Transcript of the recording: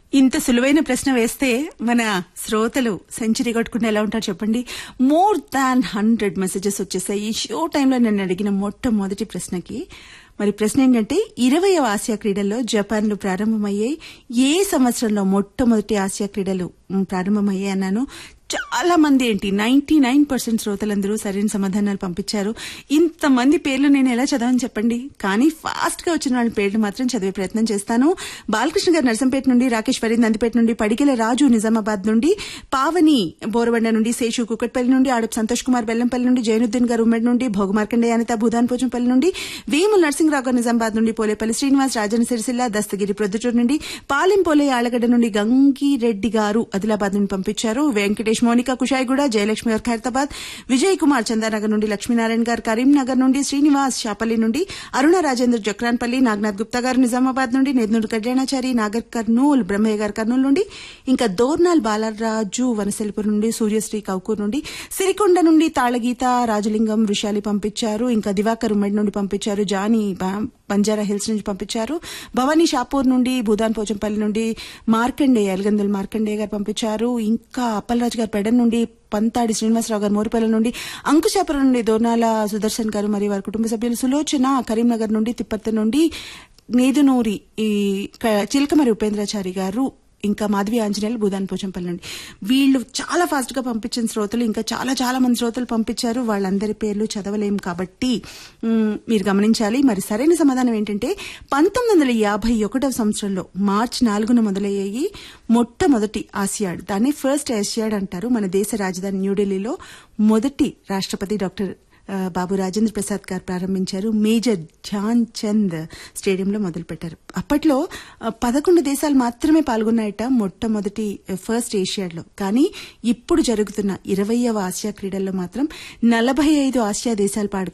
ఇంత సులువైన ప్రశ్న వేస్తే మన శ్రోతలు సెంచరీ కొట్టుకుంటే ఎలా ఉంటారు చెప్పండి. మోర్ దాన్ 100 మెసేజెస్ వచ్చేసాయి ఈ షో టైంలో నన్ను అడిగిన మొట్టమొదటి ప్రశ్నకి. మరి ప్రశ్న ఏంటంటే 20వ ఆసియా క్రీడల్లో జపాన్లో ప్రారంభమయ్యాయి. ఏ సంవత్సరంలో మొట్టమొదటి ఆసియా క్రీడలు ప్రారంభమయ్యాయి అన్నాను. చాలా మంది 99% శ్రోతలందరూ సరైన సమాధానాలు పంపించారు. ఇంతమంది పేర్లు నేను ఎలా చదవని చెప్పండి. కానీ ఫాస్ట్ గా వచ్చిన వాళ్ళ పేర్లు మాత్రం చదివే ప్రయత్నం చేస్తాను. బాలకృష్ణ గారు నర్సంపేట నుండి, రాకేష్ ఫరీద్ నందిపేట నుండి, పడిగెల రాజు నిజామాబాద్ నుండి, పావని బోరబండ నుండి, శేషు కుకట్పల్లి నుండి, ఆడపు సంతోష్ కుమార్ బెల్లంపల్లి నుండి, జైనుద్దీన్ గారు ఉమ్మడి నుండి, భోగు మార్కండే అనిత భూదాన్ పోచంపల్లి నుండి, వేముల నరసింహరావు గారు నిజామాబాద్ నుండి, పోలేపల్లి శ్రీనివాస్ రాజన్ సిరిసిల్ల, దస్తగిరి ప్రొద్దుటూరు నుండి, పాలెం పోలే ఆలగడ్డ నుండి, గంగిరెడ్డి గారు ఆదిలాబాద్ నుండి పంపించారు. వెంకటేష్, మోనికా కుషాయిగూడ, జయలక్ష్మి గారు ఖైరతాబాద్, విజయ్ కుమార్ చందానగర్ నుండి, లక్ష్మీనారాయణ గారు కరీంనగర్ నుండి, శ్రీనివాస్ షాపల్లి నుండి, అరుణ రాజేంద్ర జక్రాన్పల్లి, నాగనాథ్ గుప్తా గారు నిజామాబాద్ నుండి, నెద్నూరు కళ్యాణాచారి నాగర్ కర్నూల్, బ్రహ్మయ్య గారు కర్నూలు నుండి, ఇంకా దోర్నాల్ బాలరాజు వనసెల్పూర్ నుండి, సూర్యశ్రీ కౌకూర్ నుండి, సిరికొండ నుండి తాళగీత రాజలింగం వృషాలి పంపించారు. ఇంకా దివాకర్ ఉమ్మడి నుండి పంపించారు. జానీ బంజారా హిల్స్ నుంచి పంపించారు. భవానీ షాపూర్ నుండి, భూదాన్ పోచంపల్లి నుండి, మార్కండేయ ఎల్గందుల మార్కండేయ గారు పంపించారు. ఇంకా అప్పలరాజు గారు పెడన్ నుండి, పంతాడి శ్రీనివాసరావు గారు మోరిపల్లి నుండి, అంకుశాపురం నుండి దోర్నాల సుదర్శన్ గారు మరియు వారి కుటుంబ సభ్యులు, సులోచన కరీంనగర్ నుండి, తిప్పర్తి నుండి, నేదునూరి చిలకమరి ఉపేంద్రాచారి గారు, ఇంకా మాధవి ఆంజనేయులు భూదాన్ పోచంపల్లి నుండి. వీళ్ళు చాలా ఫాస్ట్ గా పంపించిన శ్రోతలు. ఇంకా చాలా చాలా మంది శ్రోతలు పంపించారు. వాళ్ళందరి పేర్లు చదవలేం కాబట్టి మీరు గమనించాలి. మరి సరైన సమాధానం ఏంటంటే 1951వ సంవత్సరంలో మార్చి 4న మొదలయ్యాయి మొట్టమొదటి ఆసియాడ్. దాన్ని ఫస్ట్ ఆసియాడ్ అంటారు. మన దేశ రాజధాని న్యూఢిల్లీలో మొదటి రాష్ట్రపతి డాక్టర్ బాబు రాజేంద్ర ప్రసాద్ గారు ప్రారంభించారు. మేజర్ ధ్యాన్ చంద్ స్టేడియంలో మొదలుపెట్టారు. అప్పట్లో 11 దేశాలు మాత్రమే పాల్గొన్నాయట మొట్టమొదటి ఫస్ట్ ఏషియాడ్లో. కానీ ఇప్పుడు జరుగుతున్న 20వ ఆసియా క్రీడల్లో మాత్రం 45 ఆసియా దేశాలు